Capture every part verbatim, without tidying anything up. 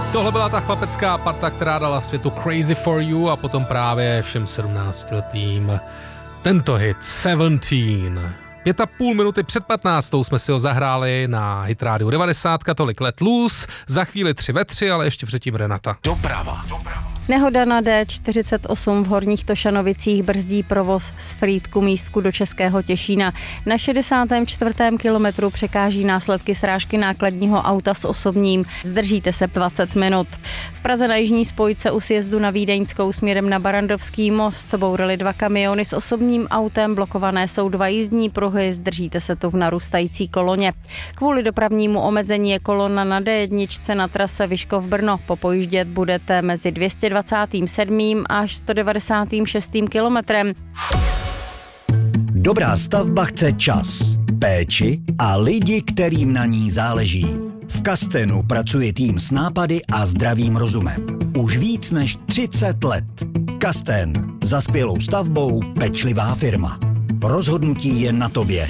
Tohle byla ta chlapecká parta, která dala světu Crazy for You a potom právě všem sedmnáctiletým tento hit sedmnáct. Pět a půl minuty před patnáctou jsme si ho zahráli na Hit Radio devadesát, tolik Let Loose, za chvíli tři ve tři, ale ještě předtím Renata. Doprava. Nehoda na D čtyřicet osm v Horních Tošanovicích brzdí provoz z Frýdku místku do Českého Těšína. Na šedesátém čtvrtém kilometru překáží následky srážky nákladního auta s osobním. Zdržíte se dvacet minut. V Praze na jižní spojce u sjezdu na Vídeňskou směrem na Barandovský most bourali dva kamiony s osobním autem, blokované jsou dva jízdní pruhy, zdržíte se tu v narůstající koloně. Kvůli dopravnímu omezení je kolona na D jedna na trase Vyškov-Brno. Popojíždět budete mezi dvě stě dvacátým sedmým až sto devadesátým šestým kilometrem. Dobrá stavba chce čas, péči a lidi, kterým na ní záleží. V Kastenu pracuje tým s nápady a zdravým rozumem. Už víc než třicet let. Kasten. Za skvělou stavbou pečlivá firma. Rozhodnutí je na tobě.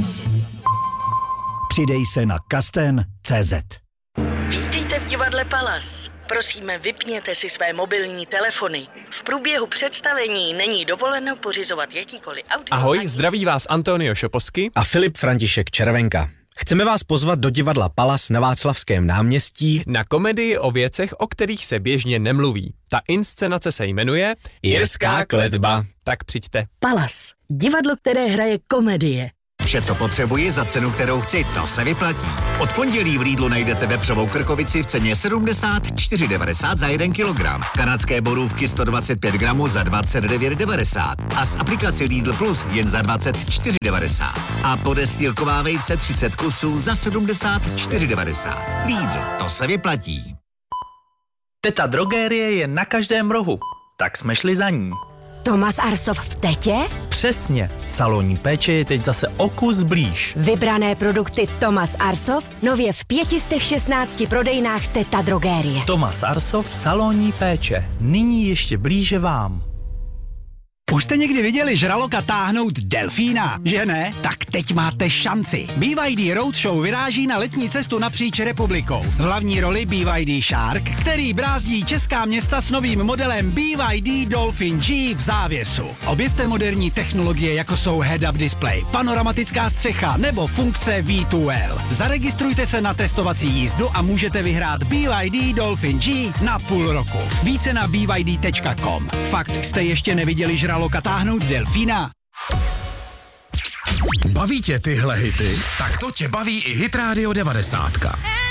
Přidej se na kasten tečka cé zet. Vítejte v divadle Palas. Prosíme, vypněte si své mobilní telefony. V průběhu představení není dovoleno pořizovat jakýkoliv audio. Ahoj, zdraví vás Antonio Šoposky a Filip František Červenka. Chceme vás pozvat do divadla Palas na Václavském náměstí na komedii o věcech, o kterých se běžně nemluví. Ta inscenace se jmenuje Jirská kletba. Tak přijďte. Palas, divadlo, které hraje komedie. Vše, co potřebuji za cenu, kterou chci, to se vyplatí. Od pondělí v Lidlu najdete vepřovou krkovici v ceně sedmdesát čtyři devadesát za jeden kilogram. Kanadské borůvky sto dvacet pět gramů za dvacet devět devadesát. A z aplikace Lidl Plus jen za dvacet čtyři devadesát. A podestýlková vejce třicet kusů za sedmdesát čtyři devadesát. Lidl, to se vyplatí. Teta Drogérie je na každém rohu, tak jsme šli za ní. Tomas Arsov v Tetě? Přesně. Salonní péče je teď zase o kus blíž. Vybrané produkty Tomas Arsov nově v pěti stech šestnácti prodejnách Teta Drogérie. Tomas Arsov, salonní péče. Nyní ještě blíže vám. Už jste někdy viděli žraloka táhnout delfína, že ne? Tak teď máte šanci. B Y D Roadshow vyráží na letní cestu napříč republikou. V hlavní roli B Y D Shark, který brázdí česká města s novým modelem B Y D Dolphin G v závěsu. Objevte moderní technologie, jako jsou head-up display, panoramatická střecha nebo funkce V dva L. Zaregistrujte se na testovací jízdu a můžete vyhrát B Y D Dolphin G na půl roku. Více na b y d tečka com. Fakt jste ještě neviděli žraloka Žraloka táhnout delfína? Baví tě tyhle hity? Tak to tě baví i Hit Radio devadesát.